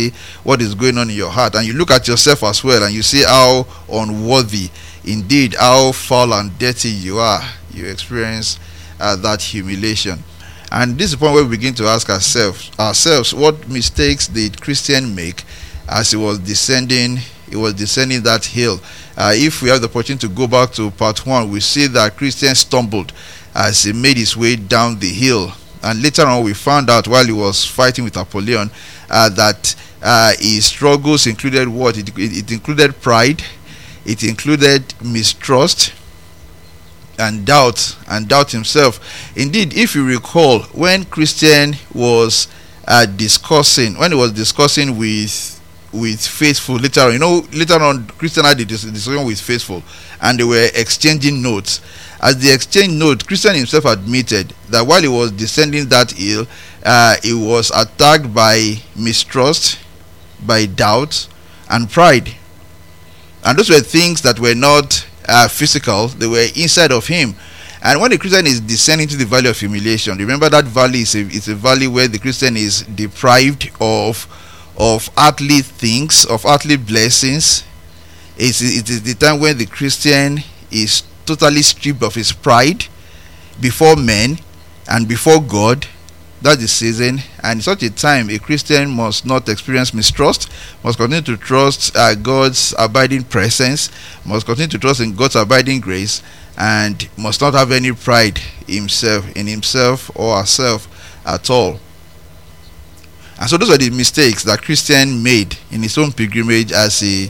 what is going on in your heart, and you look at yourself as well, and you see how unworthy, indeed how foul and dirty you are, you experience that humiliation. And this is the point where we begin to ask ourselves, what mistakes did Christian make as he was descending that hill? If we have the opportunity to go back to part 1, we see that Christian stumbled as he made his way down the hill. And later on, we found out while he was fighting with Apollyon that his struggles included what? It included pride, it included mistrust, and doubt himself. Indeed, if you recall, when Christian was discussing with Faithful later on, Christian had a discussion with Faithful, and they were exchanging notes. As they exchanged notes, Christian himself admitted that while he was descending that hill, he was attacked by mistrust, by doubt, and pride. And those were things that were not physical, they were inside of him. And when the Christian is descending to the valley of humiliation, remember that valley is a valley where the Christian is deprived of earthly things, of earthly blessings. It is the time when the Christian is totally stripped of his pride before men and before God. That's the season, and in such a time a Christian must not experience mistrust, must continue to trust God's abiding presence, must continue to trust in God's abiding grace, and must not have any pride in himself or herself at all. And so those are the mistakes that Christian made in his own pilgrimage as he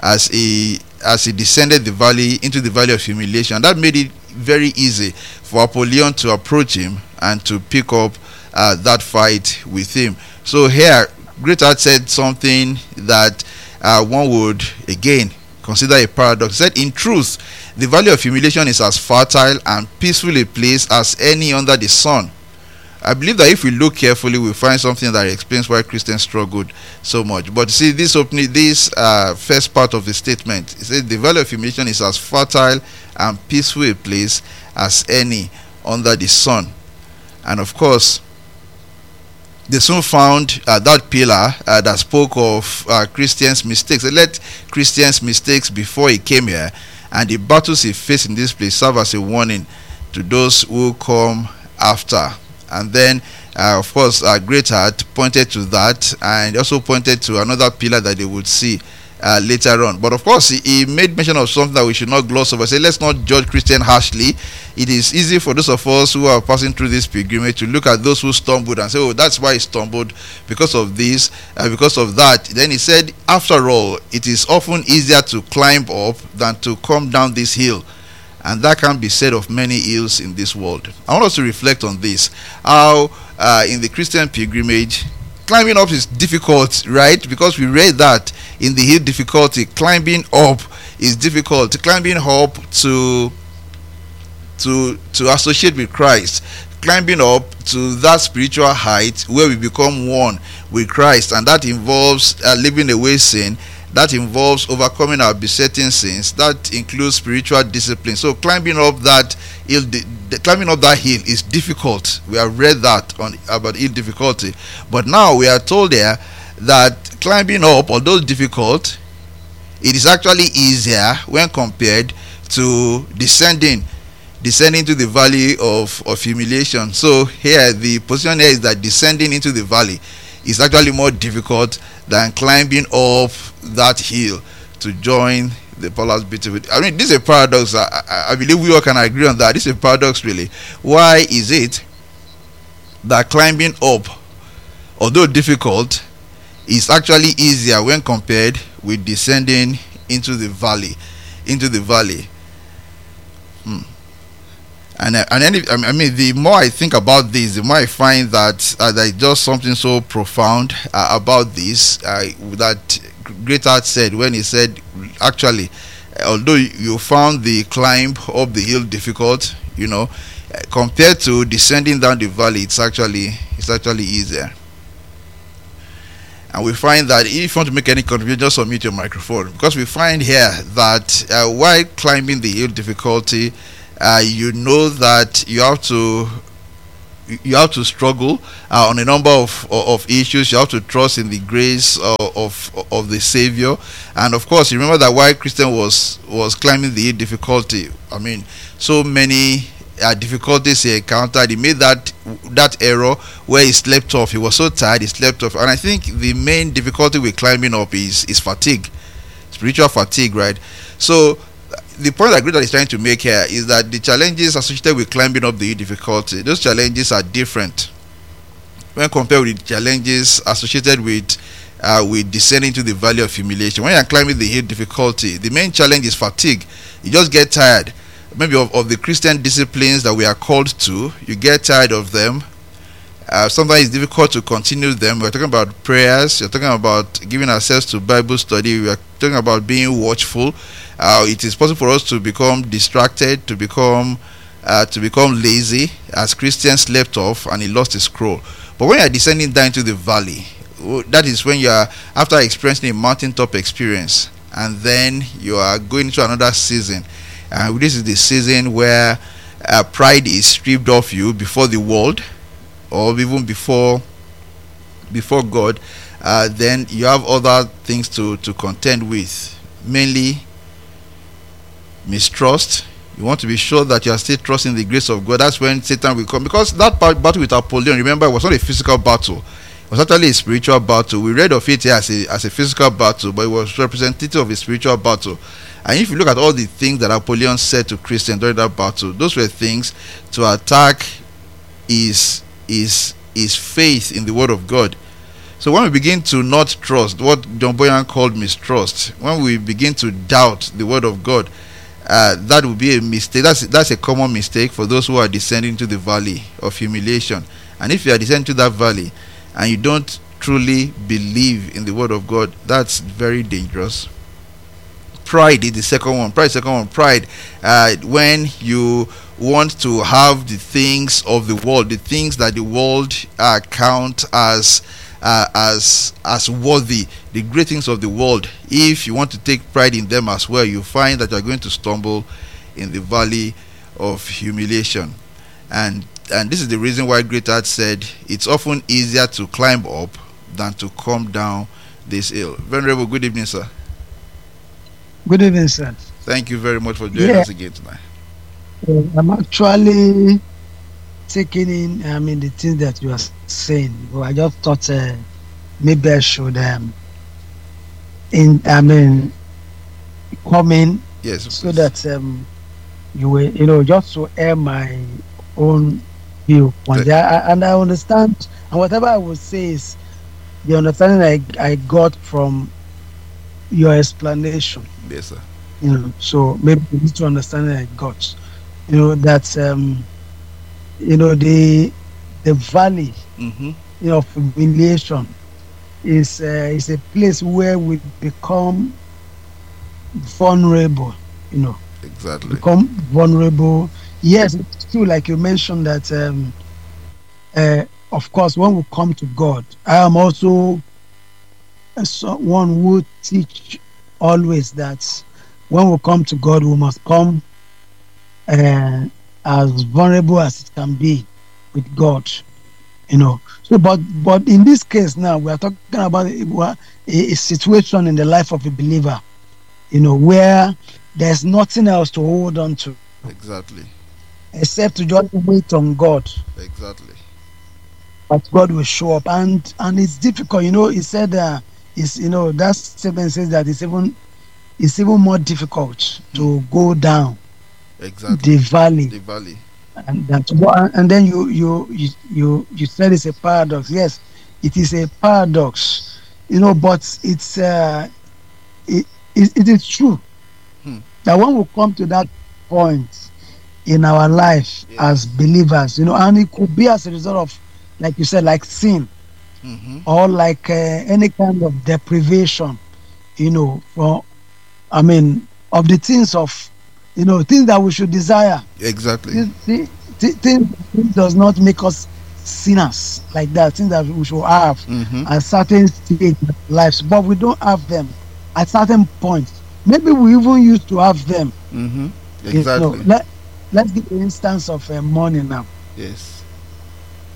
descended into the valley of humiliation. And that made it very easy for Apollyon to approach him and to pick up that fight with him. So here, Greatheart said something that one would again consider a paradox. He said, in truth, the valley of humiliation is as fertile and peaceful a place as any under the sun. I believe that if we look carefully, we'll find something that explains why Christians struggled so much. But see, this first part of the statement, it says the valley of humiliation is as fertile and peaceful a place as any under the sun. And of course, they soon found that pillar that spoke of Christians' mistakes. They let Christians' mistakes before he came here, and the battles he faced in this place serve as a warning to those who come after. And then, of course, Greatheart pointed to that, and also pointed to another pillar that they would see later on. But of course, he made mention of something that we should not gloss over. Say, let's not judge Christian harshly. It is easy for those of us who are passing through this pilgrimage to look at those who stumbled and say, oh, that's why he stumbled, because of this, because of that. Then he said, after all, it is often easier to climb up than to come down this hill. And that can be said of many hills in this world. I want us to reflect on this. How in the Christian pilgrimage, climbing up is difficult, right? Because we read that in the hill difficulty, climbing up is difficult. Climbing up to associate with Christ, climbing up to that spiritual height where we become one with Christ, and that involves living away sin. That involves overcoming our besetting sins. That includes spiritual discipline. So climbing up that hill, is difficult. We have read that about hill difficulty. But now we are told there that climbing up, although difficult, it is actually easier when compared to descending to the valley of humiliation. So here, the position here is that descending into the valley is actually more difficult than climbing up that hill to join the palace beauty. I mean, this is a paradox. I believe we all can agree on that. This is a paradox, really. Why is it that climbing up, although difficult, is actually easier when compared with descending into the valley? And the more I think about this, the more I find that there is just something so profound about this that Greatheart said when he said, actually, although you found the climb up the hill difficult, compared to descending down the valley, it's actually easier. And we find that if you want to make any contribution, just unmute your microphone, because we find here that while climbing the hill difficulty, you know that you have to you have to struggle on a number of issues. You have to trust in the grace of the Savior, and of course, you remember that while Christian was climbing the difficulty, I mean, so many difficulties he encountered. He made that error where he slept off. He was so tired, he slept off, and I think the main difficulty with climbing up is fatigue, spiritual fatigue, right? So the point that Greta is trying to make here is that the challenges associated with climbing up the difficulty, those challenges are different when compared with the challenges associated with descending to the valley of humiliation. When you're climbing the hill difficulty, the main challenge is fatigue. You just get tired. Maybe of the Christian disciplines that we are called to, you get tired of them. Sometimes it's difficult to continue them. We're talking about prayers. You're talking about giving ourselves to Bible study. We are talking about being watchful. It is possible for us to become distracted, to become lazy, as Christian slept off and he lost his scroll. But when you are descending down into the valley, that is when you are, after experiencing a mountaintop experience, and then you are going into another season. This is the season where pride is stripped off you before the world, or even before God. Then you have other things to contend with, mainly mistrust. You want to be sure that you are still trusting the grace of God. That's when Satan will come, because that battle with Apollyon, remember, it was not a physical battle. It was actually a spiritual battle. We read of it here as a physical battle, but it was representative of a spiritual battle. And if you look at all the things that Apollyon said to Christian during that battle, those were things to attack his faith in the word of God. So when we begin to not trust, what John Boyan called mistrust, when we begin to doubt the word of God, that would be a mistake. That's a common mistake for those who are descending to the valley of humiliation. And if you are descending to that valley and you don't truly believe in the word of God, that's very dangerous. Pride is the second one. Pride, when you want to have the things of the world, the things that the world count as worthy, the great things of the world. If you want to take pride in them as well, you find that you are going to stumble in the valley of humiliation. And this is the reason why Greatheart said it's often easier to climb up than to come down this hill. Venerable, good evening, sir. Good evening, sir. Thank you very much for joining us again tonight. I'm actually taking in, the things that you are saying. But I just thought maybe I should, come in, yes, so that you will, just to air my own view. And I understand, and whatever I would say is the understanding I got from your explanation. Yes, sir. So maybe you need to understand that I got, that the valley, of humiliation is a place where we become vulnerable. Exactly. Become vulnerable. Yes, it's true. Like you mentioned that, of course, when we come to God, I am also one who teach always that when we come to God, we must come as vulnerable as it can be with God, So, but in this case now, we are talking about a situation in the life of a believer, where there's nothing else to hold on to. Exactly. Except to just wait on God. Exactly. But God will show up, and it's difficult. He said that statement says that it's even more difficult to go down the valley. And then you said it's a paradox. Yes, it is a paradox, but it is true that when we come to that point in our life, yes, as believers, and it could be as a result of, like you said, like sin, or like any kind of deprivation, of the things of, things that we should desire. Exactly. Things does not make us sinners like that. Things that we should have at certain stage in lives, but we don't have them at certain points. Maybe we even used to have them. Exactly. Let's give the instance of money now. Yes.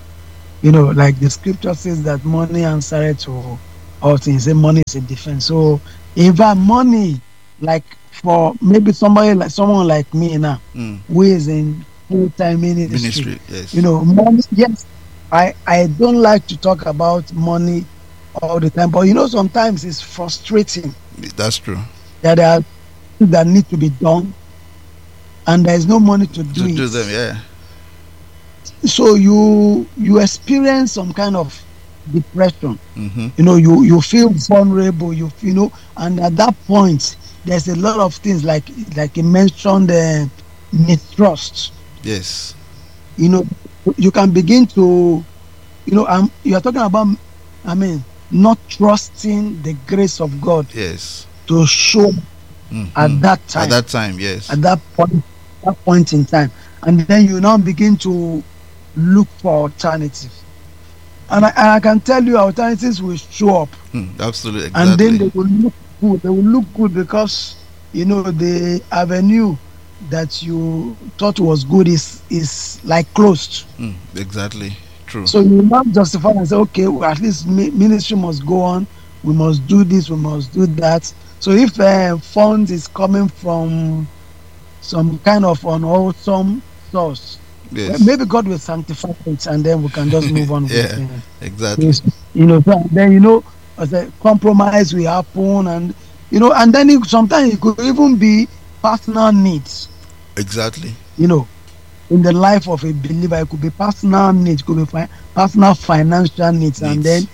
like the scripture says that money answered to all things. Say money is a defense. So if money, like for maybe someone like me now, who is in full-time ministry, yes. Money, yes, I don't like to talk about money all the time, but sometimes it's frustrating. That's true. That there are things that need to be done, and there is no money to do it. Do them, yeah. So you experience some kind of depression. You feel vulnerable. And at that point, there's a lot of things like you mentioned, mistrust. Yes. You can begin to, you are talking about, not trusting the grace of God. Yes. To show at that time. At that time, yes. At that point in time, and then you now begin to look for alternatives, and I can tell you alternatives will show up. Absolutely, exactly. And then they will look good. They will look good because the avenue that you thought was good is like closed. Exactly, true. So you not justify and say, okay, well, at least ministry must go on. We must do this. We must do that. So if funds is coming from some kind of unwholesome source, yes, maybe God will sanctify it, and then we can just move on. Yeah, with, exactly. So then as a compromise will happen, and and then sometimes it could even be personal needs. Exactly. In the life of a believer, it could be personal needs, it could be personal financial needs, and then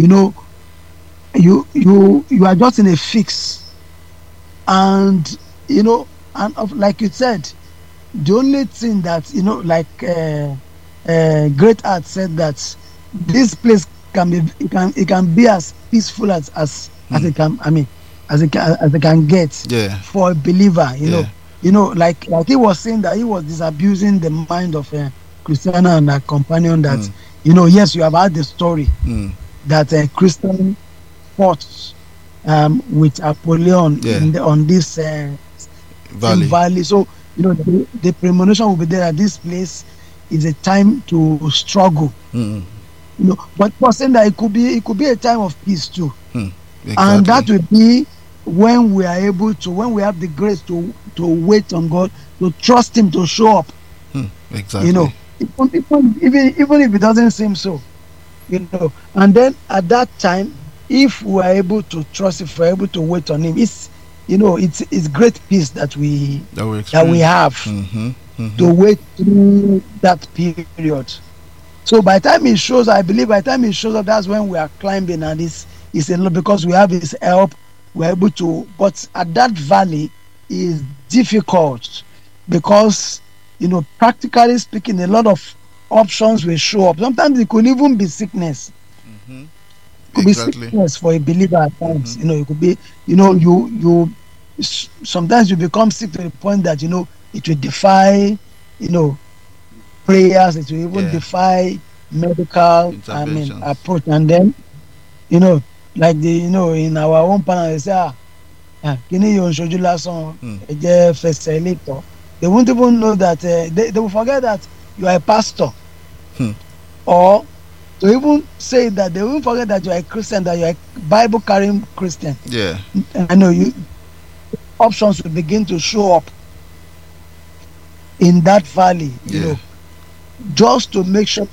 you are just in a fix, and and like you said, the only thing that Great Art said, that this place it can be as peaceful as it can, as it can get for a believer. Like he was saying that he was disabusing the mind of Christiana and her companion, that yes, you have heard the story that Christian fought with Apollyon on this valley. So the premonition will be there that this place is a time to struggle. But for saying that it could be a time of peace too. Exactly. And that will be when we are able to, when we have the grace to wait on God, to trust Him to show up. Exactly. Even if it doesn't seem so, and then at that time, if we are able to trust, if we are able to wait on Him, it's great peace that we have to wait through that period. So by the time He shows, I believe by the time He shows up, that's when we are climbing, and it's a lot, because we have His help. We're able to, but at that valley is difficult, because practically speaking, a lot of options will show up. Sometimes it could even be sickness. It could be sickness for a believer at times. It could be, you sometimes you become sick to the point that it will defy prayers. It will even defy medical approach. And then like in our own panel, they say, they won't even know that they will forget that you are a pastor. Or to even say that, they will forget that you are a Christian, that you are a Bible carrying Christian. I know options will begin to show up in that valley, just to make sure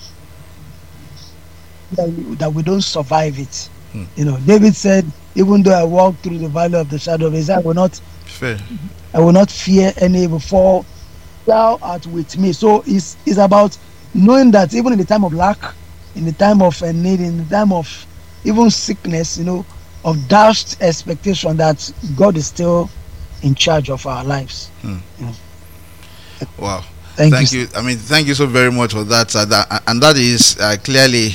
that we don't survive it. David said, even though I walk through the valley of the shadow of death, I will not fear any evil, for thou art with me. So it's about knowing that even in the time of lack, in the time of need, in the time of even sickness, of dashed expectation, that God is still in charge of our lives. Wow. Thank you. Thank you so very much for that. And that is clearly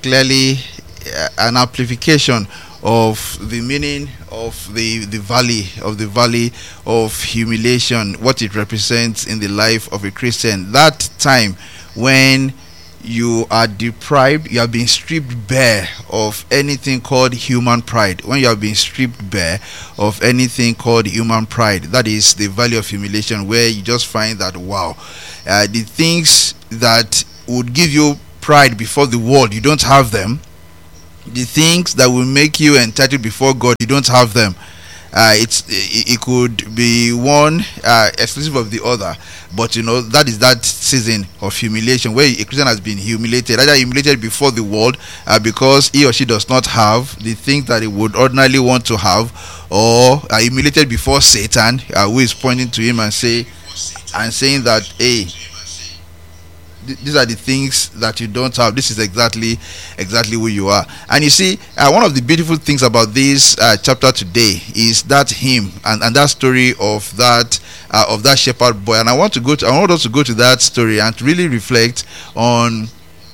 an amplification of the meaning of the valley of humiliation, what it represents in the life of a Christian. That time when you are deprived, you have been stripped bare of anything called human pride. When you have been stripped bare of anything called human pride, that is the valley of humiliation, where you just find that, wow, the things that would give you pride before the world, you don't have them. The things that will make you entitled before God, you don't have them. It could be one exclusive of the other, but that is that season of humiliation where a Christian has been humiliated, either humiliated before the world because he or she does not have the things that he would ordinarily want to have, or humiliated before Satan, who is pointing to him and saying that, hey, these are the things that you don't have. This is exactly who you are. And you see, one of the beautiful things about this chapter today is that hymn and that story of that shepherd boy. And I want us to go to that story and to really reflect on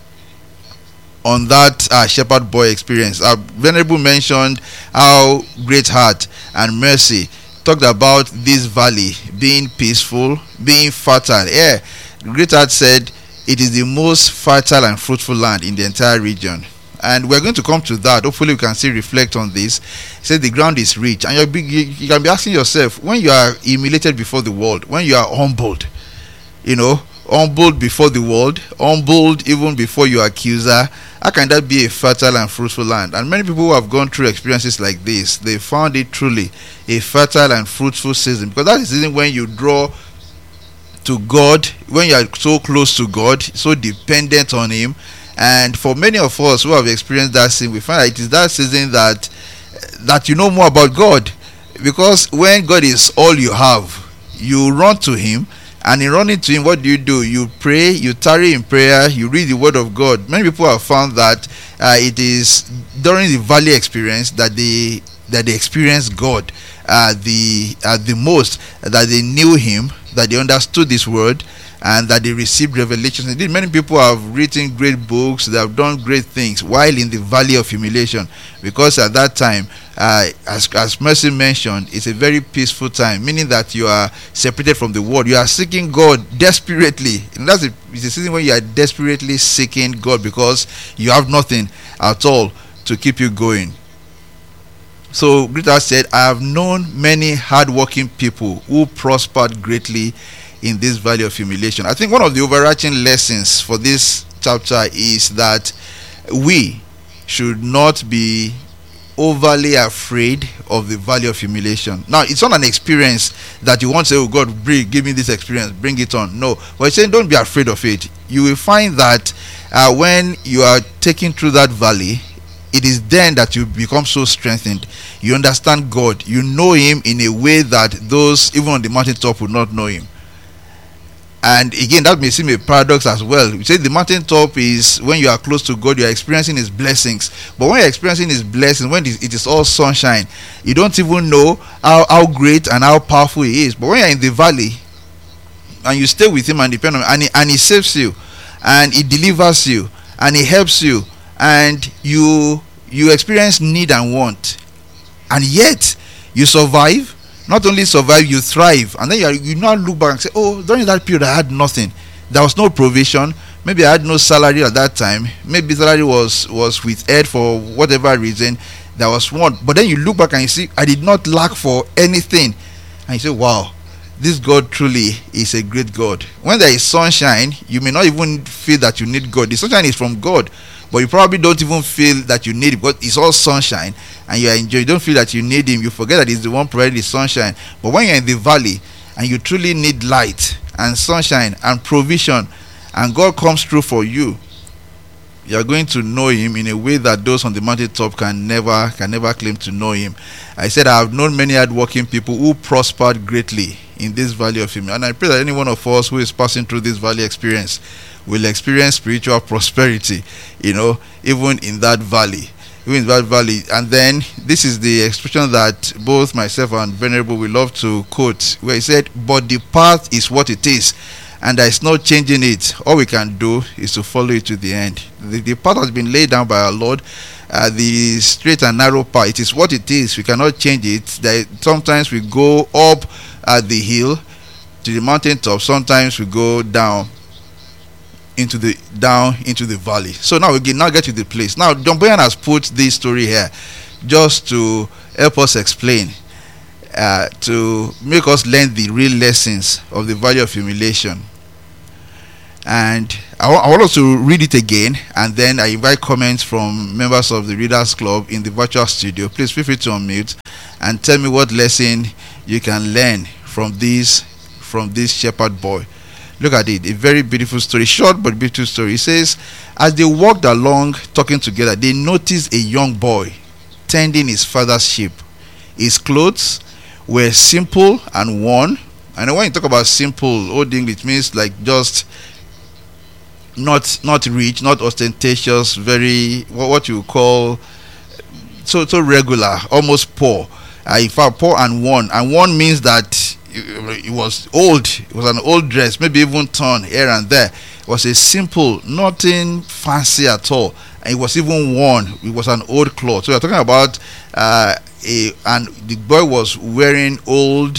that shepherd boy experience. Venerable mentioned how great heart and mercy talked about this valley being peaceful, being fertile. Yeah, Great Heart said it is the most fertile and fruitful land in the entire region. And we're going to come to that. Hopefully we can still reflect on this. He said the ground is rich. And you can be asking yourself, when you are humiliated before the world, when you are humbled, humbled before the world, humbled even before your accuser, how can that be a fertile and fruitful land? And many people who have gone through experiences like this, they found it truly a fertile and fruitful season, because that is the season when you draw to God, when you are so close to God, so dependent on Him. And for many of us who have experienced that season, we find that it is that season that you know more about God, because when God is all you have, you run to Him. And in running to Him, what do? You pray, you tarry in prayer, you read the Word of God. Many people have found that it is during the valley experience that they experience God the most, that they knew Him, that they understood His Word, and that they received revelations. Indeed, many people have written great books, they have done great things while in the valley of humiliation, because at that time, as Mercy mentioned, it's a very peaceful time, meaning that you are separated from the world. You are seeking God desperately, and it's a season when you are desperately seeking God because you have nothing at all to keep you going. So Great Heart said, I have known many hardworking people who prospered greatly in this valley of humiliation. I think one of the overarching lessons for this chapter is that we should not be overly afraid of the valley of humiliation. Now, it's not an experience that you want to say, oh God, give me this experience, bring it on. No, but it's saying don't be afraid of it. You will find that when you are taking through that valley, it is then that you become so strengthened. You understand God. You know Him in a way that those even on the mountaintop would not know Him. And again, that may seem a paradox as well. We say the mountaintop is when you are close to God, you are experiencing His blessings. But when you are experiencing His blessings, when it is all sunshine, you don't even know how great and how powerful He is. But when you are in the valley and you stay with Him and depend on Him, and He saves you, and He delivers you, and He helps you, and you experience need and want, and yet you survive. Not only survive, you thrive. And then you now look back and say, oh, during that period I had nothing. There was no provision. Maybe I had no salary at that time. Maybe salary was withheld for whatever reason. There was one. But then you look back and you see, I did not lack for anything. And you say, wow, this God truly is a great God. When there is sunshine, you may not even feel that you need God. The sunshine is from God, but you probably don't even feel that you need it, because it's all sunshine and you are enjoying. You don't feel that you need Him. You forget that He's the one providing the sunshine. But when you're in the valley and you truly need light and sunshine and provision, and God comes through for you, you are going to know Him in a way that those on the mountaintop can never claim to know Him. I said I have known many hardworking people who prospered greatly in this valley of Him, and I pray that any one of us who is passing through this valley experience will experience spiritual prosperity, even in that valley. And then this is the expression that both myself and Venerable will love to quote, where he said, but the path is what it is, and there is no changing it. All we can do is to follow it to the end. The path has been laid down by our Lord, the straight and narrow path. It is what it is. We cannot change it. Sometimes we go up the hill to the mountaintop. Sometimes we go down into the valley. So now we get to the place. Now John Bunyan has put this story here just to help us explain, to make us learn the real lessons of the valley of humiliation. And I want us to read it again, and then I invite comments from members of the Readers Club in the virtual studio. Please feel free to unmute and tell me what lesson you can learn from this shepherd boy. Look at it, a very beautiful story, short but beautiful story. It says, as they walked along talking together, they noticed a young boy tending his father's sheep. His clothes were simple and worn. And when you talk about simple, Old English means like just not rich, not ostentatious, very what you call so regular, almost poor. In fact, poor and worn. And worn means that it was old. It was an old dress, maybe even torn here and there. It was a simple, nothing fancy at all. And it was even worn. It was an old cloth. So we're talking about and the boy was wearing old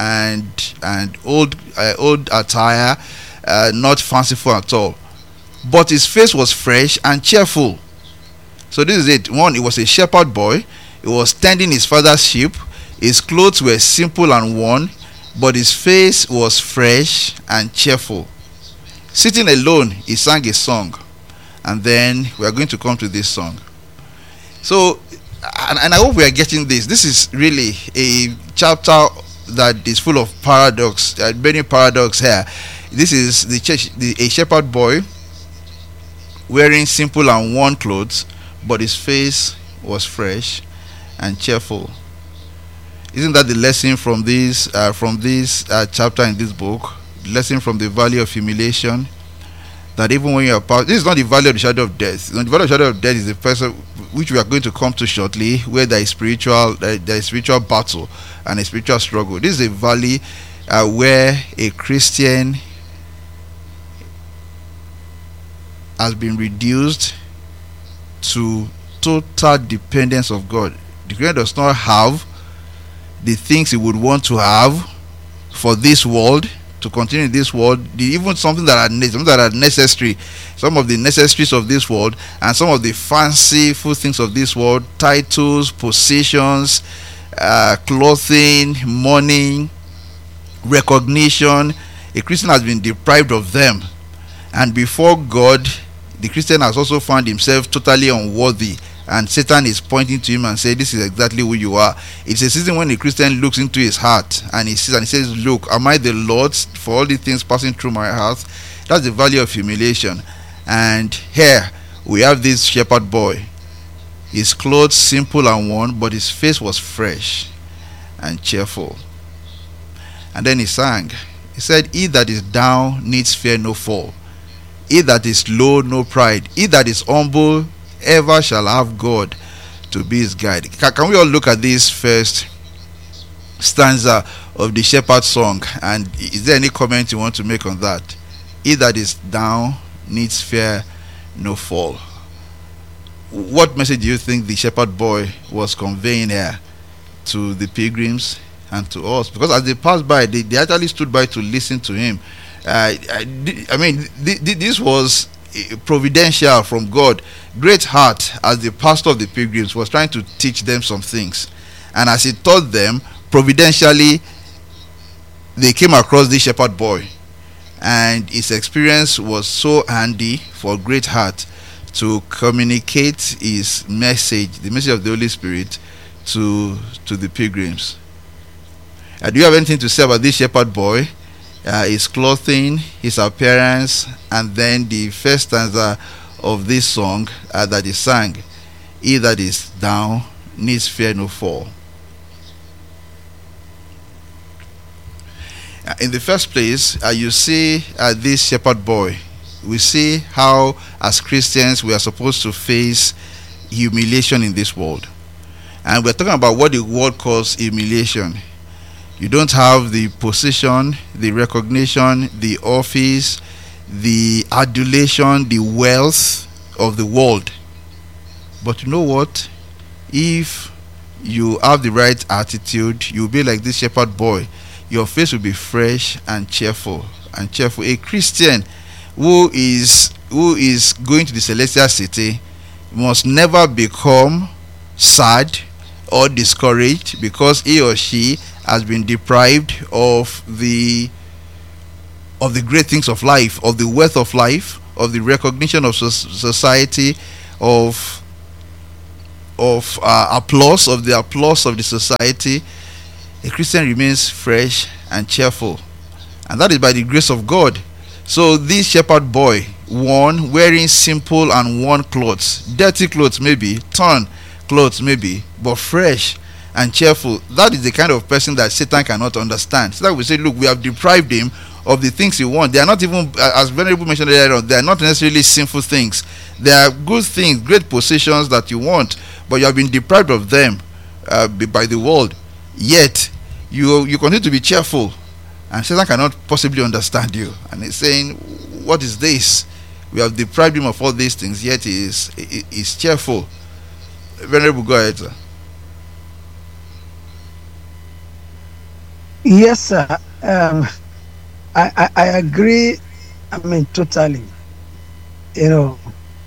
old attire, not fanciful at all. But his face was fresh and cheerful. So this is it. One, it was a shepherd boy. He was tending his father's sheep. His clothes were simple and worn, but his face was fresh and cheerful. Sitting alone, he sang a song. And then we are going to come to this song. So, and I hope we are getting this. This is really a chapter that is full of paradox. There are many paradox here. This is a shepherd boy wearing simple and worn clothes, but his face was fresh and cheerful. Isn't that the lesson from this chapter in this book? The lesson from the valley of humiliation. That even when you are this is not the valley of the shadow of death. The valley of the shadow of death is the person which we are going to come to shortly, where there is spiritual battle and a spiritual struggle. This is a valley where a Christian has been reduced to total dependence of God. The Christian does not have the things he would want to have for this world, to continue in this world, even something that are necessary, some of the necessaries of this world, and some of the fanciful things of this world, titles, positions, clothing, money, recognition. A Christian has been deprived of them, and before God, the Christian has also found himself totally unworthy, and Satan is pointing to him and saying, this is exactly who you are. It's a season when the Christian looks into his heart and he sees and he says, look, am I the Lord's for all the things passing through my heart? That's the valley of humiliation. And here we have this shepherd boy. His clothes simple and worn, but his face was fresh and cheerful. And then he sang. He said, he that is down needs fear no fall. He that is low, no pride. He that is humble, ever shall have God to be his guide. Can we all look at this first stanza of the shepherd song? And is there any comment you want to make on that? He that is down needs fear no fall. What message do you think the shepherd boy was conveying here to the pilgrims and to us? Because as they passed by, they actually stood by to listen to him. This was providential from God. Great heart, as the pastor of the pilgrims, was trying to teach them some things, and as he taught them, providentially they came across this shepherd boy, and his experience was so handy for Great Heart to communicate his message, the message of the Holy Spirit, to the pilgrims. Do you have anything to say about this shepherd boy? His clothing, his appearance, and then the first stanza of this song that he sang, he that is down needs fear no fall. In the first place, you see this shepherd boy. We see how as Christians we are supposed to face humiliation in this world, and we're talking about what the world calls humiliation. You don't have the position, the recognition, the office, the adulation, the wealth of the world. But you know what? If you have the right attitude, you'll be like this shepherd boy. Your face will be fresh and cheerful. A Christian who is going to the celestial city must never become sad or discouraged because he or she has been deprived of the great things of life, of the wealth of life, of the recognition of society, of applause, of the applause of the society, a Christian remains fresh and cheerful, and that is by the grace of God. So this shepherd boy, one wearing simple and worn clothes, dirty clothes maybe, torn clothes maybe, but fresh and cheerful, that is the kind of person that Satan cannot understand. So that we say, look, we have deprived him of the things he wants. They are not even, as Venerable mentioned earlier on, they are not necessarily sinful things. They are good things, great possessions that you want, but you have been deprived of them by the world. Yet you continue to be cheerful, and Satan cannot possibly understand you. And he's saying, what is this? We have deprived him of all these things, yet he is cheerful. Venerable, go ahead, sir. Yes, sir. I agree. I mean, totally. You know,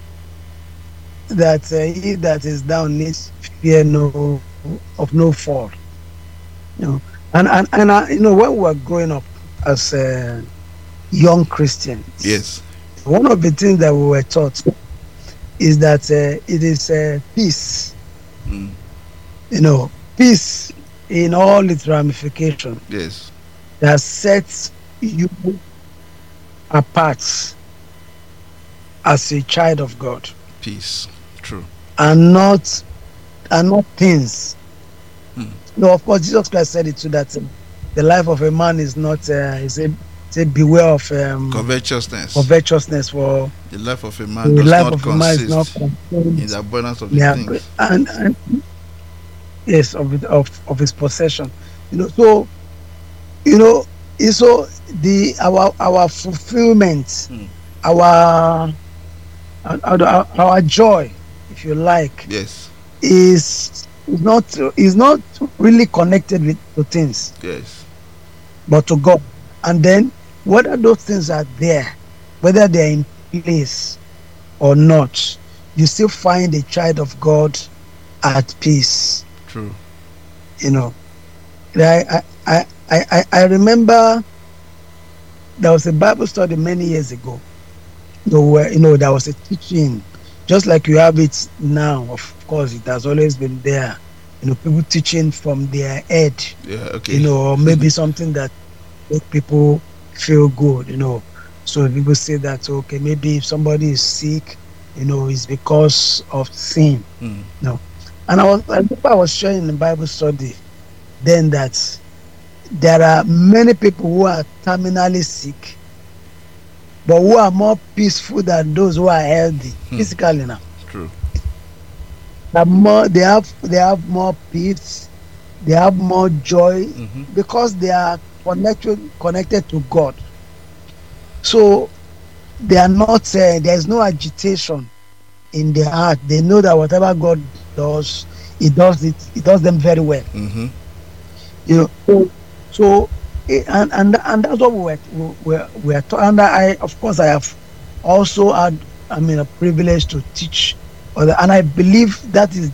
that he that is down needs fear no fall. You know, and you know, when we were growing up as young Christians, Yes. one of the things that we were taught is that it is peace. You know, peace in all its ramifications. Yes. That sets you apart as a child of God, Peace. True. and not things. No, of course, Jesus Christ said it too, that the life of a man is not. He said, beware of Covetousness. For The life of a man the does life not of a man is not consist contained. in the abundance of the Yeah, things. and yes, of his possession. You know, so you know, so our fulfillment, our joy, if you like, Yes. is not really connected to things, Yes. but to God. And then whether those things are there, whether they're in place or not, you still find a child of God at peace. True. You know, I remember there was a Bible study many years ago, where there was a teaching, just like you have it now. Of course, it has always been there. People teaching from their head. Yeah. Okay. Or maybe something that make people feel good. So people say that, okay, maybe if somebody is sick, it's because of sin. No. And I remember I was sharing in the Bible study then that there are many people who are terminally sick, but who are more peaceful than those who are healthy physically now. True. They have more peace, they have more joy, because they are connected to God. So they are not there is no agitation in their heart. They know that whatever God does, He does them very well. So and that's what we're taught. And I have also had a privilege to teach other, and I believe that is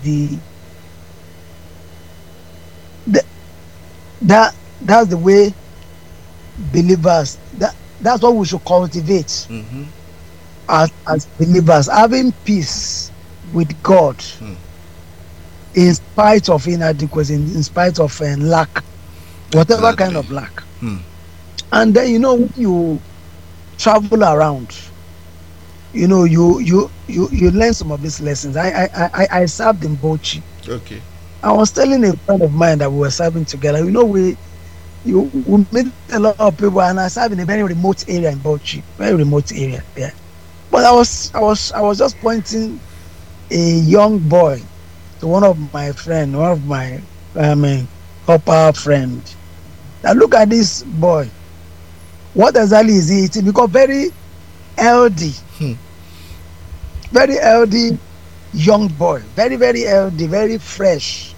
that's the way believers, that's what we should cultivate as believers, having peace with God in spite of inadequacy, in spite of lack, whatever kind of lack. And then you travel around, you learn some of these lessons. I served in Bauchi. Okay. I was telling a friend of mine that we were serving together. We meet a lot of people, and I serve in a very remote area in Bauchi, very remote area there. But I was just pointing a young boy to one of my copper friend. Now look at this boy. What exactly is he eating? Because very healthy, very healthy young boy, very, very healthy, very fresh.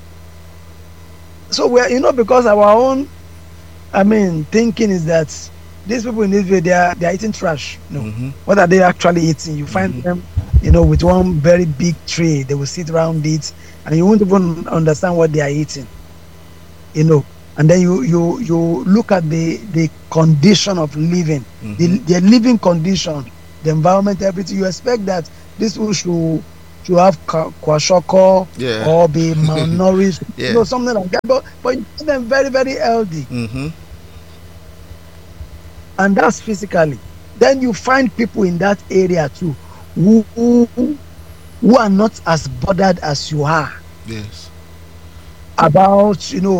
So we're because our own thinking is that these people in this video, they are eating trash. What are they actually eating? You find them with one very big tray. They will sit around it, and you won't even understand what they are eating. And then you look at the condition of living, their living condition the environment, everything. You expect that this people should have kwashiorkor or be malnourished, something like that. But you see them very, very healthy. And that's physically. Then you find people in that area too who are not as bothered as you are. Yes. About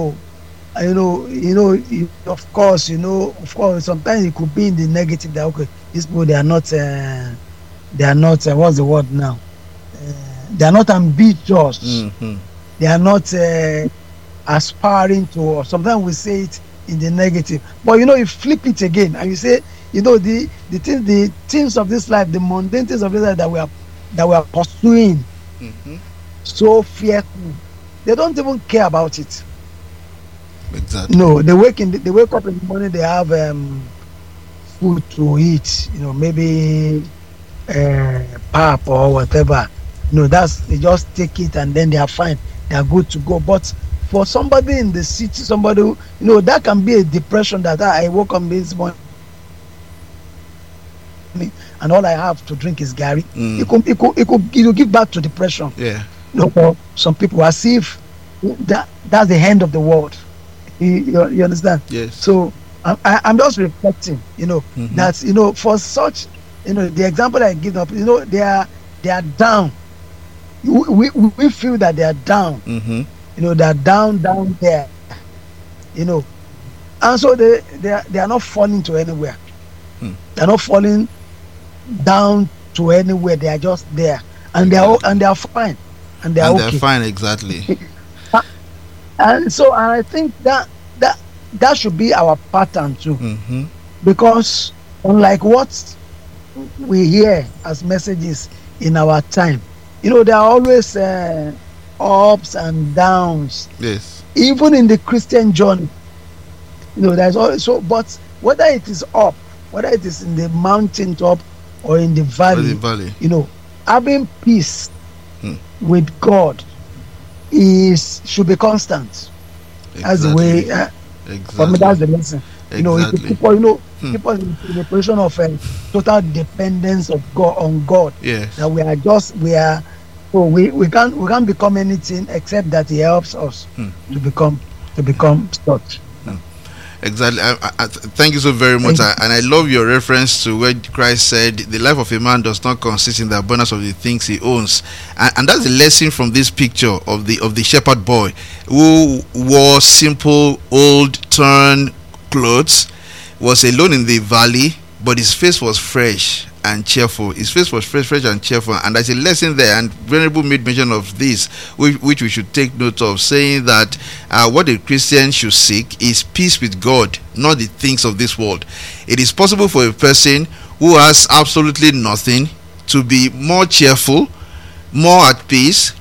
of course, sometimes it could be in the negative that okay, these people they are not what's the word now? They are not ambitious. They are not aspiring to, or sometimes we say it in the negative. But you flip it again and you say, the things of this life, the mundane things of this life that we are pursuing, so fearful. They don't even care about it. Exactly. No, they wake up in the morning, they have food to eat, maybe pap or whatever. They just take it and then they are fine. They are good to go. But for somebody in the city, somebody who, that can be a depression that I woke up this morning and all I have to drink is Gary. It could give back to depression. Yeah. For some people, as if that's the end of the world. You understand? Yes. So I'm just reflecting, that for such, the example I give up, they are down. We feel that they are down. They are down there. And so they are not falling to anywhere. They are not falling down to anywhere. They are just there, and they are fine, and they are okay. They're fine, exactly. And so I think that should be our pattern too, because unlike what we hear as messages in our time, there are always ups and downs. Yes. Even in the Christian journey, there's always but whether it is up, whether it is in the mountain top or in the valley, having peace with God should be constant. Exactly. That's the way. Exactly. For me, that's the lesson. Exactly. People, people in the position of total dependence of God on God. Yes. That we can't become anything except that He helps us to become such. Exactly. Thank you so very much. And I love your reference to where Christ said, "The life of a man does not consist in the abundance of the things he owns," and that's the lesson from this picture of the shepherd boy who wore simple old torn clothes, was alone in the valley, but his face was fresh and cheerful. His face was fresh and cheerful, and there's a lesson there. And Venerable made mention of this, which we should take note of, saying that what a Christian should seek is peace with God, not the things of this world. It is possible for a person who has absolutely nothing to be more cheerful, more at peace,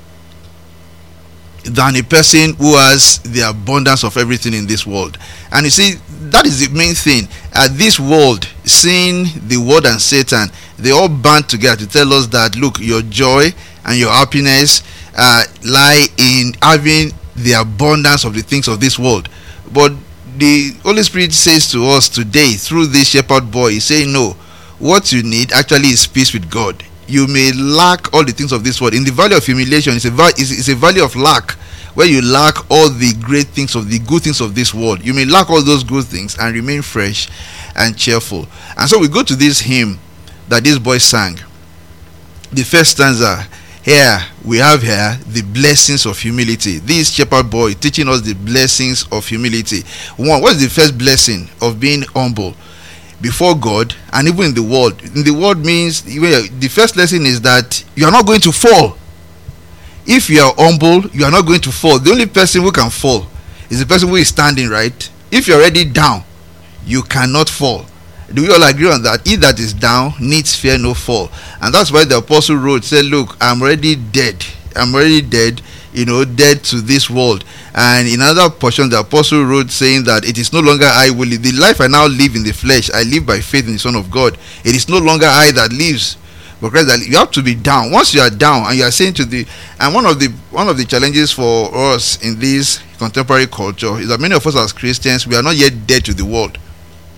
than a person who has the abundance of everything in this world. And you see, that is the main thing. This world, seeing the world and Satan, they all band together to tell us that, look, your joy and your happiness lie in having the abundance of the things of this world. But the Holy Spirit says to us today through this shepherd boy, he's saying, no, what you need actually is peace with God. You may lack all the things of this world. In the valley of humiliation, it's a valley of lack, where you lack all the great things of the good things of this world. You may lack all those good things and remain fresh and cheerful. And so we go to this hymn that this boy sang. The first stanza, we have the blessings of humility. This shepherd boy teaching us the blessings of humility. One, what's the first blessing of being humble before God and even in the world? In the world means, the first lesson is that you are not going to fall. If you are humble, you are not going to fall. The only person who can fall is the person who is standing, right? If you're already down, you cannot fall. Do we all agree on that? He that is down needs fear no fall. And that's why the apostle wrote, said, look, I'm already dead. I'm already dead, dead to this world. And in another portion, the apostle wrote, saying that it is no longer I who live. The life I now live in the flesh, I live by faith in the Son of God. It is no longer I that lives, but Christ that lives. You have to be down. Once you are down and you are saying and one of the challenges for us in this contemporary culture is that many of us as Christians, we are not yet dead to the world.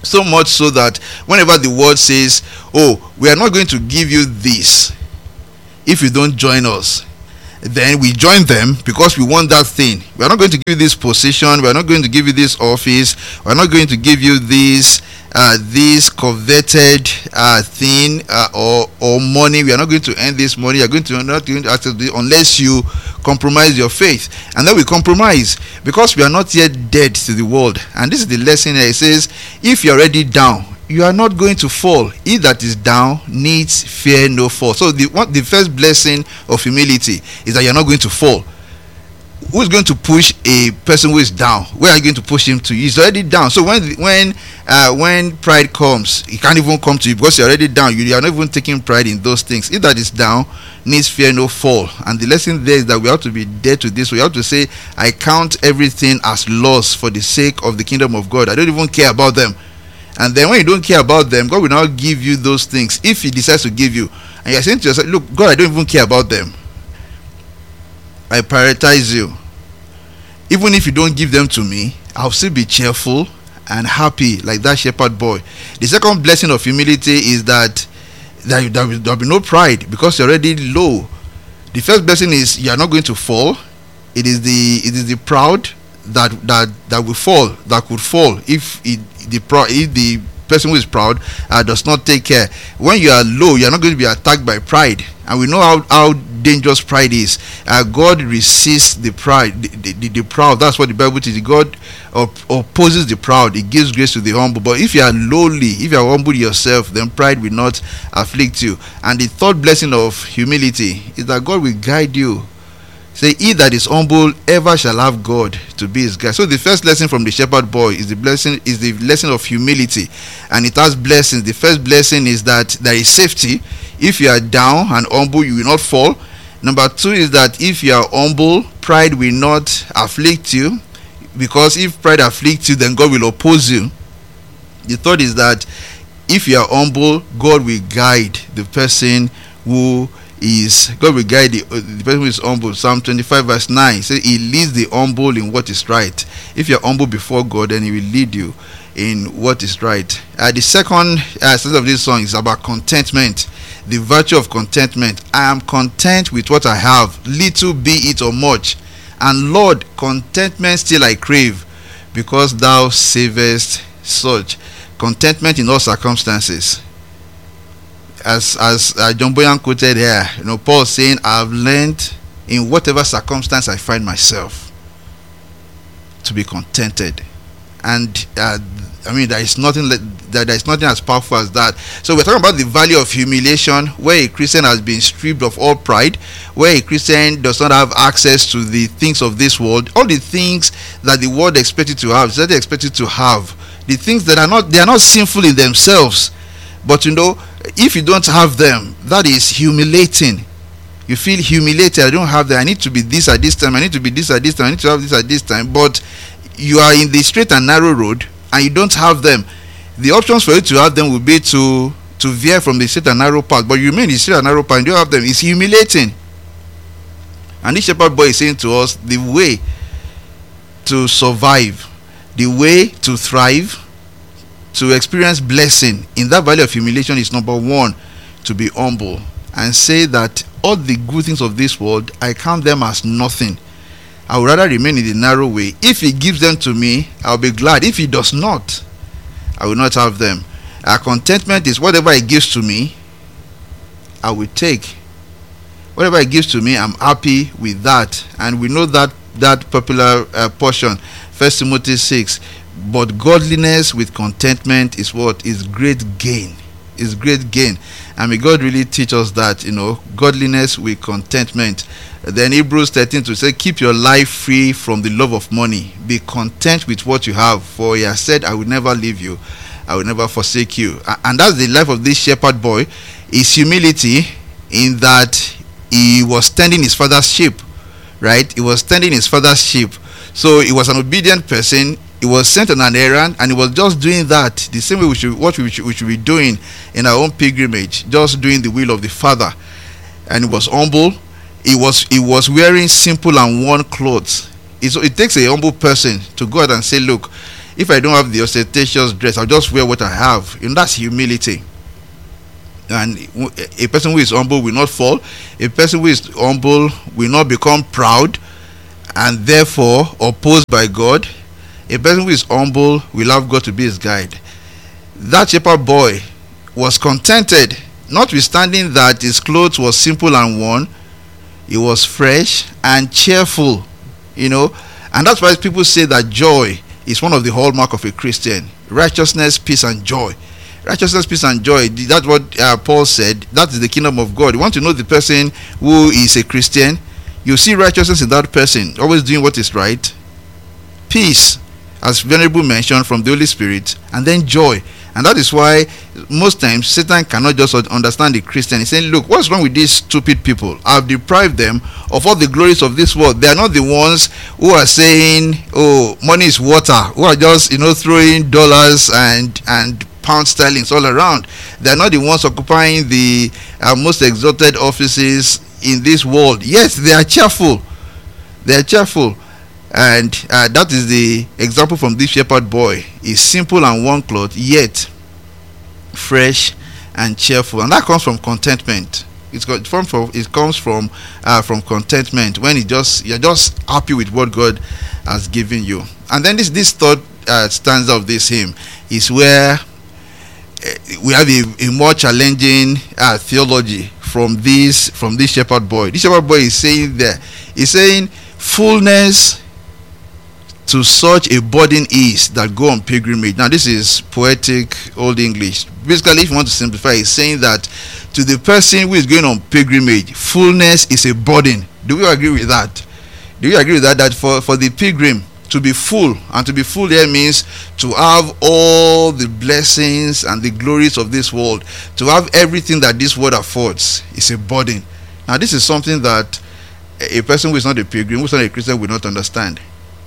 So much so that whenever the word says, oh, we are not going to give you this if you don't join us, then we join them because we want that thing. We are not going to give you this position. We are not going to give you this office. We are not going to give you this coveted thing or money. We are not going to earn this money. You are not going to access this unless you compromise your faith. And then we compromise because we are not yet dead to the world. And this is the lesson here. It says, if you are already down, you are not going to fall. He that is down needs fear no fall. So the first blessing of humility is that you are not going to fall. Who is going to push a person who is down? Where are you going to push him to? He's already down. So when pride comes, he can't even come to you because you're already down. You are not even taking pride in those things. He that is down needs fear no fall. And the lesson there is that we have to be dead to this. We have to say, I count everything as loss for the sake of the kingdom of God. I don't even care about them. And then when you don't care about them, God will now give you those things if he decides to give you. And you're saying to yourself, look, God, I don't even care about them. I prioritize you. Even if you don't give them to me, I'll still be cheerful and happy like that shepherd boy. The second blessing of humility is that there will be no pride because you're already low. The first blessing is you are not going to fall. It is the proud that will fall, that could fall if the person who is proud does not take care. When you are low, you are not going to be attacked by pride, and we know how dangerous pride is. God resists the pride, the proud. That's what the Bible teaches. God opposes the proud. He gives grace to the humble. But if you are lowly, if you are humble yourself, then pride will not afflict you. And the third blessing of humility is that God will guide you. Say, he that is humble ever shall have God to be his guide. So the first lesson from the shepherd boy is the lesson of humility, and it has blessings. The first blessing is that there is safety. If you are down and humble, you will not fall. Number two is that if you are humble, pride will not afflict you, because if pride afflicts you, then God will oppose you. The third is that if you are humble, God will guide the person who is, God will guide the person who is humble. Psalm 25 verse 9 says he leads the humble in what is right. If you are humble before God, then he will lead you in what is right. The second sense of this song is about contentment, the virtue of contentment. I am content with what I have, little be it or much, and Lord, contentment still I crave, because thou savest such. Contentment in all circumstances. As John Boyan quoted here, Paul saying, I have learned in whatever circumstance I find myself to be contented. And there is nothing as powerful as that. So we're talking about the value of humiliation, where a Christian has been stripped of all pride, where a Christian does not have access to the things of this world, all the things that the world expected to have, that they expected to have, the things that are not sinful in themselves, but if you don't have them, that is humiliating. You feel humiliated. I don't have that. I need to be this at this time. I need to be this at this time. I need to have this at this time. But you are in the straight and narrow road and you don't have them. The options for you to have them will be to veer from the straight and narrow path. But you remain in the straight and narrow path and you don't have them. It's humiliating. And this shepherd boy is saying to us, the way to survive, the way to thrive, to experience blessing in that valley of humiliation is, number one, to be humble and say that all the good things of this world, I count them as nothing. I would rather remain in the narrow way. If he gives them to me, I'll be glad. If he does not, I will not have them. Our contentment is whatever he gives to me, I will take. Whatever he gives to me, I'm happy with that. And we know that popular portion, 1 Timothy 6. But godliness with contentment is what? Is great gain. Is great gain. And may God really teach us that, godliness with contentment. Then Hebrews 13 to say, keep your life free from the love of money. Be content with what you have. For he has said, I will never leave you. I will never forsake you. And that's the life of this shepherd boy. Is humility in that he was tending his father's sheep. Right? He was tending his father's sheep. So he was an obedient person. He was sent on an errand, and he was just doing that the same way we should be doing in our own pilgrimage, just doing the will of the Father. And he was humble. He was wearing simple and worn clothes. It takes a humble person to go out and say, look, If I don't have the ostentatious dress, I'll just wear what I have. That's humility. And a person who is humble will not fall. A person who is humble will not become proud and therefore opposed by God. A person who is humble will have God to be his guide. That shepherd boy was contented, notwithstanding that his clothes was simple and worn. He was fresh and cheerful, and that's why people say that joy is one of the hallmark of a Christian. Righteousness, peace, and joy. Righteousness, peace, and joy. That's what Paul said. That is the kingdom of God. You want to know the person who is a Christian? You see righteousness in that person, always doing what is right. Peace, as Venerable mentioned, from the Holy Spirit, and then joy. And that is why most times Satan cannot just understand the Christian. He's saying, look, what's wrong with these stupid people? I've deprived them of all the glories of this world. They are not the ones who are saying, oh, money is water, who are just, throwing dollars and pound sterlings all around. They are not the ones occupying the most exalted offices in this world. Yes, they are cheerful. They are cheerful. And that is the example from this shepherd boy. He's simple and one cloth, yet fresh and cheerful, and that comes from contentment. It comes from contentment, when you're just happy with what God has given you. And then this third stanza of this hymn is where we have a more challenging theology from this shepherd boy. This shepherd boy is saying there, he's saying, fullness to such a burden is that go on pilgrimage. Now this is poetic Old English. Basically, if you want to simplify, it's saying that to the person who is going on pilgrimage, fullness is a burden. Do we agree with that? Do you agree with that? That for the pilgrim to be full, and to be full there means to have all the blessings and the glories of this world, to have everything that this world affords, is a burden. Now this is something that a person who is not a pilgrim, who is not a Christian, will not understand.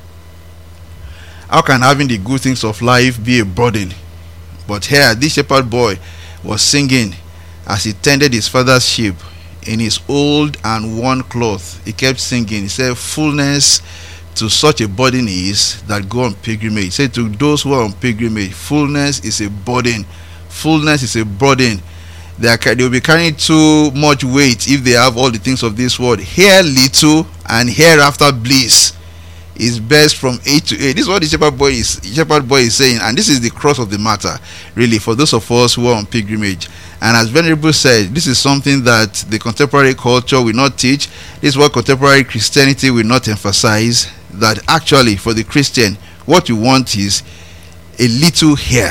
How can having the good things of life be a burden? But here, this shepherd boy was singing as he tended his father's sheep in his old and worn cloth. He kept singing. He said, fullness to such a burden is that go on pilgrimage. He said, to those who are on pilgrimage, fullness is a burden. Fullness is a burden. They will be carrying too much weight if they have all the things of this world. Here little and hereafter bliss is best from A to A. This is what the shepherd boy is saying, and this is the cross of the matter, really, for those of us who are on pilgrimage. And as Venerable said, this is something that the contemporary culture will not teach. This is what contemporary Christianity will not emphasize, that actually for the Christian, what you want is a little here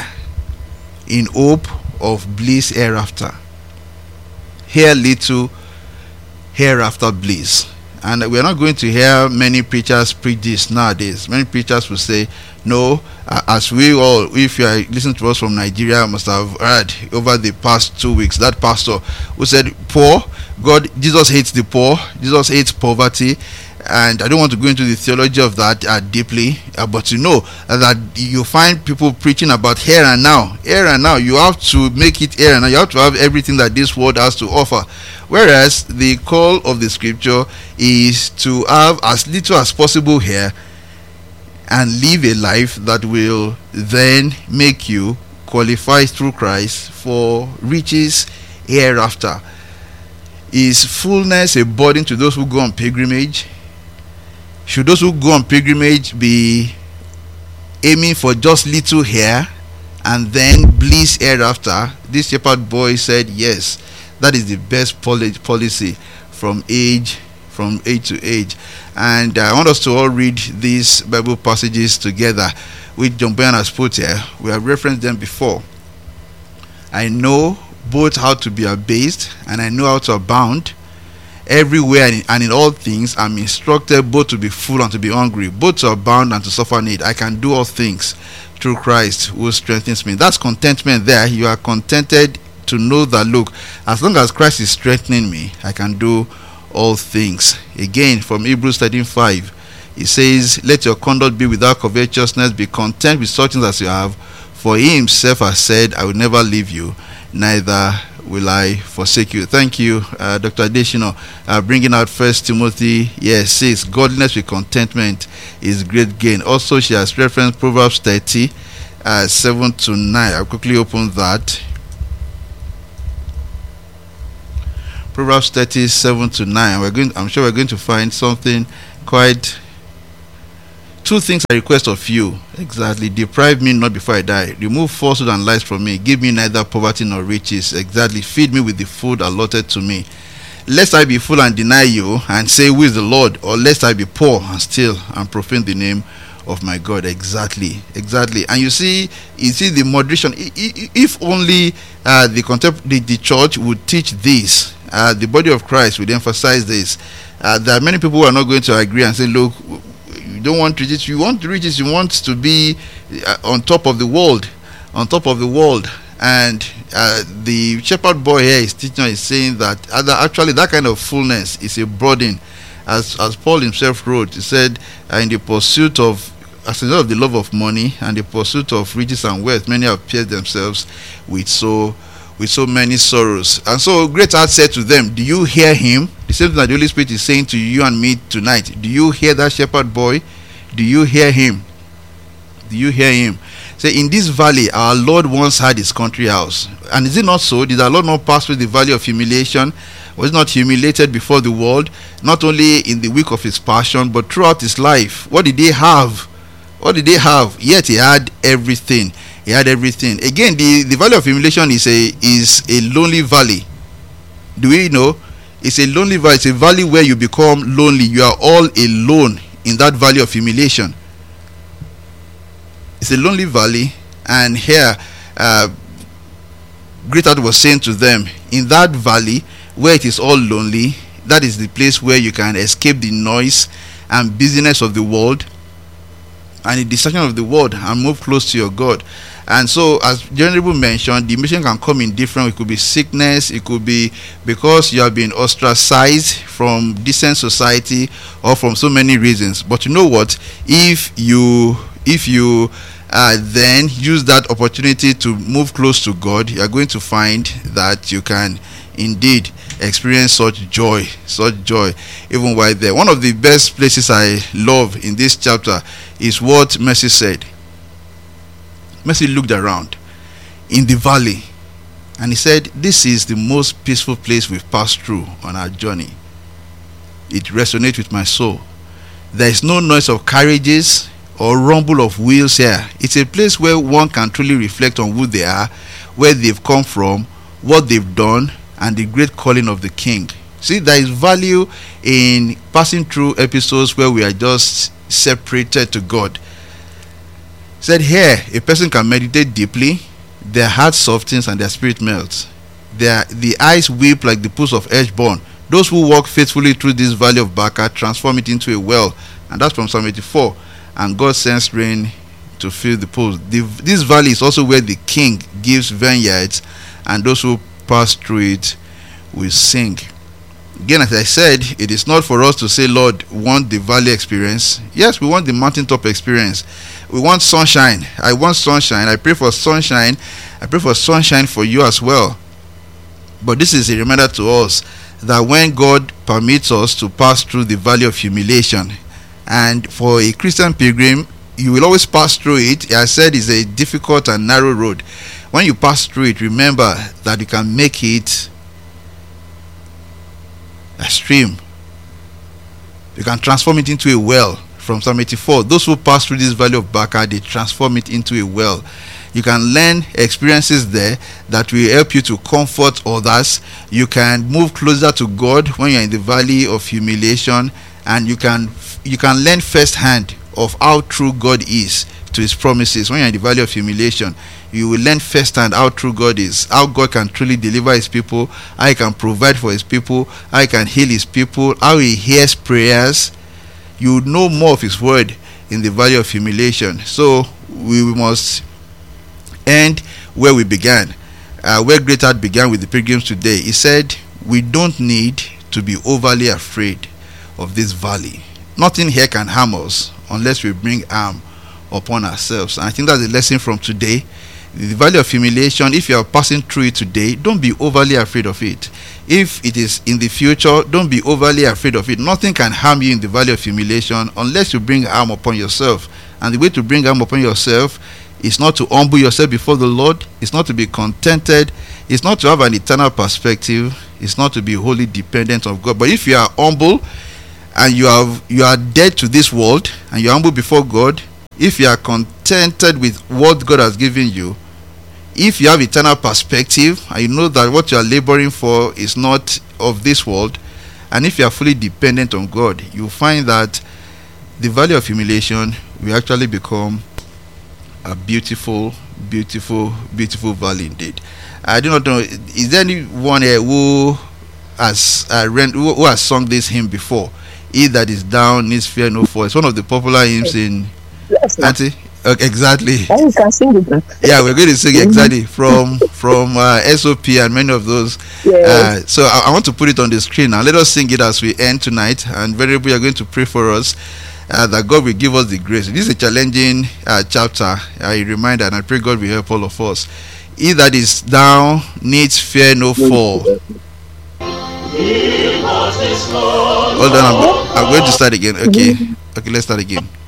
in hope of bliss hereafter. Here little, hereafter bliss. And we're not going to hear many preachers preach this nowadays. Many preachers will say, no, as we all, if you are listening to us from Nigeria, must have heard over the past 2 weeks, that pastor who said, poor, Jesus hates the poor, Jesus hates poverty. And I don't want to go into the theology of that deeply, but you know that you find people preaching about here and now. Here and now, you have to make it here and now. You have to have everything that this world has to offer. Whereas the call of the scripture is to have as little as possible here and live a life that will then make you qualify through Christ for riches hereafter. Is fullness a burden to those who go on pilgrimage? Should those who go on pilgrimage be aiming for just little here and then bliss hereafter? This shepherd boy said, yes, that is the best policy from age to age. And I want us to all read these Bible passages together, which John Bunyan has put here. We have referenced them before. I know both how to be abased and I know how to abound. Everywhere and in all things I'm instructed both to be full and to be hungry, both to abound and to suffer need. I can do all things through Christ who strengthens me. That's contentment there. You are contented to know that, look, as long as Christ is strengthening me, I can do all things. Again, from Hebrews 13:5, it says, let your conduct be without covetousness, be content with such things as you have, for he himself has said, I will never leave you, neither will I forsake you. Thank you, Dr. Adeshino, bringing out First Timothy, yes, 6. Godliness with contentment is great gain. Also, she has referenced Proverbs 30, 7 to 9. I'll quickly open that. Proverbs 30, 7 to 9. I'm sure we're going to find something quite. Two things I request of you, exactly. Deprive me not before I die. Remove falsehood and lies from me. Give me neither poverty nor riches. Exactly. Feed me with the food allotted to me. Lest I be full and deny you and say, who is the Lord? Or lest I be poor and steal and profane the name of my God. Exactly. And you see the moderation. If only the church would teach this, the body of Christ would emphasize this. There are many people who are not going to agree and say, look, you don't want riches, you want riches, you want to be on top of the world. And the shepherd boy here is teaching, is saying that actually that kind of fullness is a burden, as Paul himself wrote. He said, in the pursuit of, as a result of the love of money and the pursuit of riches and wealth, many have pierced themselves with so many sorrows. And so Great Heart said to them, do you hear him? The same thing that the Holy Spirit is saying to you and me tonight. Do you hear that shepherd boy? Do you hear him? Say, in this valley our Lord once had his country house. And is it not so? Did our Lord not pass through the valley of humiliation? Was not humiliated before the world, not only in the week of his passion, but throughout his life? What did they have? Yet he had everything. Again, the valley of humiliation is a lonely valley. Do we know? It's a lonely valley. It's a valley where you become lonely. You are all alone in that valley of humiliation. It's a lonely valley. And here, Great Heart was saying to them, in that valley where it is all lonely, that is the place where you can escape the noise and busyness of the world and the distraction of the world and move close to your God. And so, as General mentioned, the mission can come in different. It could be sickness. It could be because you have been ostracized from decent society, or from so many reasons. But you know what? If you then use that opportunity to move close to God, you are going to find that you can indeed experience such joy even while there. One of the best places I love in this chapter is what Mercy said. Mercy looked around in the valley and he said, this is the most peaceful place we've passed through on our journey. It resonates with my soul. There is no noise of carriages or rumble of wheels here. It's a place where one can truly reflect on who they are, where they've come from, what they've done, and the great calling of the King. See, there is value in passing through episodes where we are just separated to God. Said here, a person can meditate deeply, their heart softens and their spirit melts. The eyes weep like the pools of Heshbon. Those who walk faithfully through this valley of Baca transform it into a well. And that's from Psalm 84. And God sends rain to fill the pools. This valley is also where the King gives vineyards, and those who pass through it will sing. Again, as I said, it is not for us to say, Lord, we want the valley experience. Yes, we want the mountaintop experience. We want sunshine. I want sunshine. I pray for sunshine. I pray for sunshine for you as well. But this is a reminder to us that when God permits us to pass through the valley of humiliation, and for a Christian pilgrim, you will always pass through it. I said it's a difficult and narrow road. When you pass through it, remember that you can make it a stream. You can transform it into a well. From Psalm 84, those who pass through this valley of Baca, they transform it into a well. You can learn experiences there that will help you to comfort others. You can move closer to God when you're in the valley of humiliation, and you can learn firsthand of how true God is to his promises. When you're in the valley of humiliation, you will learn firsthand how true God is, how God can truly deliver his people, how he can provide for his people, how he can heal his people, how he hears prayers. You would know more of his word in the valley of humiliation. So we must end where we began, where Great Heart began with the pilgrims today. He said, we don't need to be overly afraid of this valley. Nothing here can harm us unless we bring harm upon ourselves. And I think that's the lesson from today. The valley of humiliation, if you are passing through it today, don't be overly afraid of it. If it is in the future, don't be overly afraid of it. Nothing can harm you in the valley of humiliation unless you bring harm upon yourself. And the way to bring harm upon yourself is not to humble yourself before the Lord. It's not to be contented. It's not to have an eternal perspective. It's not to be wholly dependent on God. But if you are humble and you are dead to this world and you are humble before God, if you are contented with what God has given you, if you have eternal perspective and you know that what you are laboring for is not of this world, and if you are fully dependent on God, you find that the valley of humiliation will actually become a beautiful, beautiful, beautiful valley indeed. I do not know, is there anyone here who has sung this hymn before? He that is down needs fear no fall. It's one of the popular hymns in Auntie. Okay, exactly. And you can sing it. Yeah, we're going to sing exactly from SOP and many of those. Yes. So I want to put it on the screen now. Let us sing it as we end tonight. And Venerable, you are going to pray for us that God will give us the grace. This is a challenging chapter. I remind, and I pray God will help all of us. He that is down needs fear no fall. Hold on, I'm going to start again. Okay, let's start again.